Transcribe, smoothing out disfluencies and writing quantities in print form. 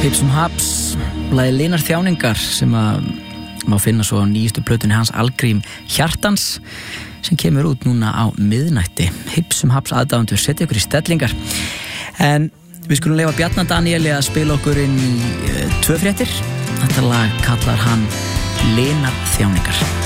Hipsum Haps, lagið Linar þjáningar sem að má finna svo á nýjustu plötunni hans Algrím Hjartans sem kemur út núna á miðnætti. Hipsum Haps aðdáendur, setja ykkur í stellingar. En við skulum leyfa Bjarna Daníeli að spila okkur inn í 2 fréttir. Þetta lag kallar hann Linar þjáningar.